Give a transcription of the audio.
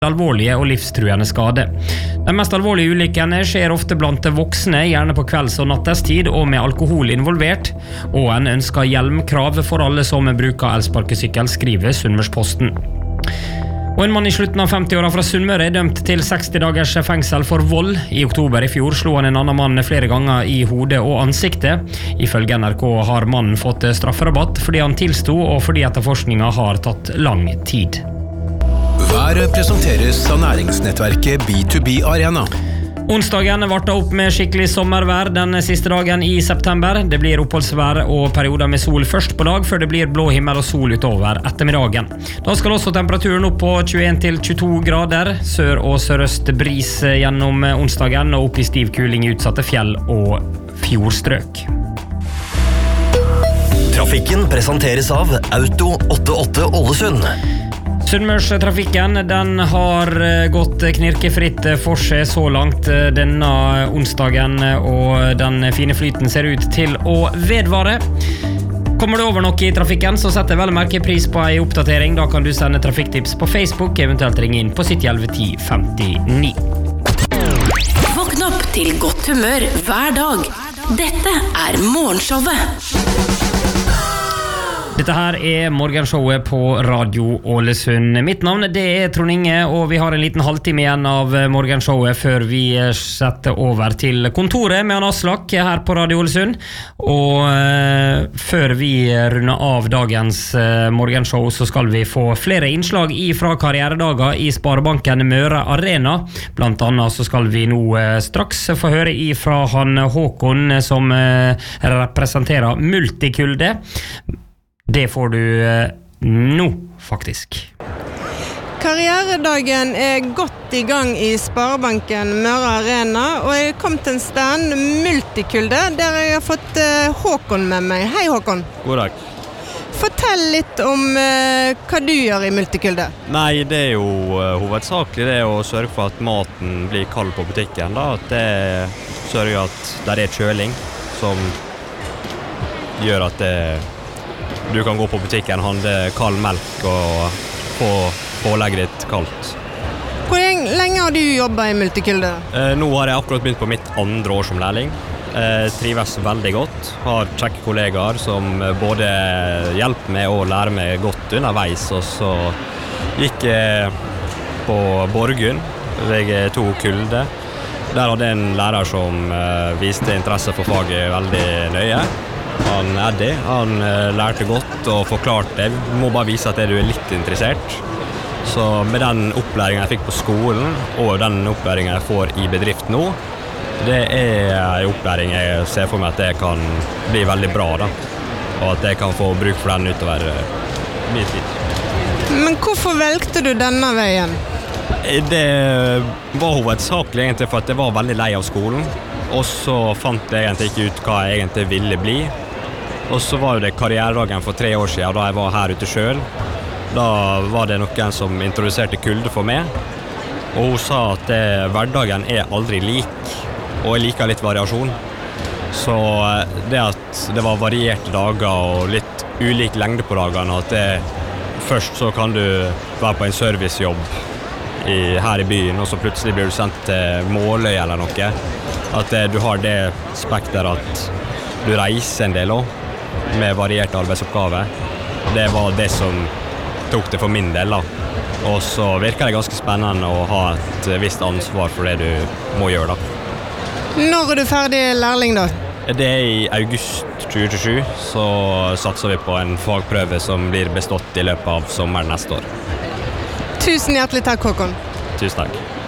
alvorlige og livstruende skade. De mest alvorlige ulykkene skjer ofte blant voksne, gjerne på kvelds- og nattestid og med alkohol involvert, og en ønsker hjelmkrav for alle som bruker elsparkesykkel, skriver Sunnmørsposten. Og en mann i slutten av 50-åra fra Sunnmøre er dømt til 60 dagers fengsel for vold. I oktober i fjor slo han en annen mann flere ganger i hodet og ansiktet. Ifølge NRK har mannen fått strafferabatt fordi han tilsto og fordi etterforskninga har tatt lang tid. Været presenteres av næringsnettverket B2B Arena. Onsdagen varta opp med skikkelig sommervær den siste dagen i september. Det blir oppholdsvær og perioder med sol først på dag, før det blir blå himmel og sol utover ettermiddagen. Da skal også temperaturen opp på 21-22 grader. Sør- og sørøst bris gjennom onsdagen og opp i stiv kuling i utsatte fjell og fjordstrøk. Trafikken presenteres av Auto 88 Ålesund. Sunnmørstrafikken den har gått knirkefritt for seg så langt denne onsdagen, og den fine flyten ser ut til å vedvare. Kommer du over noe i trafikken, så setter vel merke pris på en oppdatering. Da kan du sende trafikktips på Facebook, eventuelt ringe inn på 7011 1059. Våkn opp til godt humør hver dag. Dette er Morgenshowet. Dette her er morgenshowet på Radio Ålesund. Mitt navn det er Trond Inge, og vi har en liten halvtime igjen av morgenshowet før vi setter over til kontoret med Aslak her på Radio Ålesund. Og før vi runder av dagens morgenshow, så skal vi få flere innslag fra karrieredager i Sparebanken Møre Arena. Blant annet så skal vi nå straks få høre fra han Håkon som representerer Multikulde. Det får du nå, faktisk. Karrieredagen er godt i gang i Sparebanken Møre Arena, og jeg kom til en stand Multikulde, der jeg har fått Håkon med meg. Hei Håkon. God dag. Fortell litt om hva du gjør i Multikulde. Nei, det er jo hovedsakelig det å sørge for at maten blir kald på butikken. Da. At det sørger at det er kjøling som gjør at du kan gå på butikken, handle kald melk og få pålegget ditt kaldt. Hvor lenge har du jobbet i Multikulde? Nå har jeg akkurat begynt på mitt andre år som lærling. Trives veldig godt. Har kjekke kollegaer som både hjelper meg og lærer meg godt underveis. Og så gikk jeg på Borgund, VG2 Kulde. Der hadde jeg en lærer som viste interesse for faget veldig nøye. Han Eddie, han lærte godt og forklarte det. Du må bare vise at du er litt interessert. Så med den opplæringen jeg fikk på skolen, og den opplæringen jeg får i bedrift nå, det er en opplæring jeg ser for meg at det kan bli veldig bra, da. Og at jeg kan få bruk for den utover min tid. Men hvorfor valgte du denne veien? Det var hovedsakelig egentlig for at jeg var veldig lei av skolen. Og så fant jeg egentlig ikke ut hva jeg egentlig ville bli. Og så var det karrieredagen for 3 år siden, da jeg var her ute selv. Da var det noen som introduserte kulde for meg. Og hun sa at hverdagen er aldri lik, og jeg liker litt variasjon. Så det at det var varierte dager og litt ulik lengde på dagene, at først så kan du være på en servicejobb her i byen, og så plutselig blir du sendt til Måløy eller noe. At du har det spekteret at du reiser en del også, med varierte arbeidsoppgaver. Det var det som tok det for min del, da. Og så virker det ganske spennende å ha et visst ansvar for det du må gjøre, da. Når er du ferdig lærling, da? Det er i august 2027, så satser vi på en fagprøve som blir bestått i løpet av sommeren neste år. Tusen hjertelig takk, Håkon. Tusen takk.